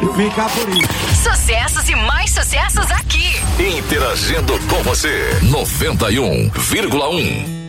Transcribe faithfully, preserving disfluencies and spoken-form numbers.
ficar por isso. Sucessos e mais sucessos aqui. Interagindo com você. noventa e um vírgula um.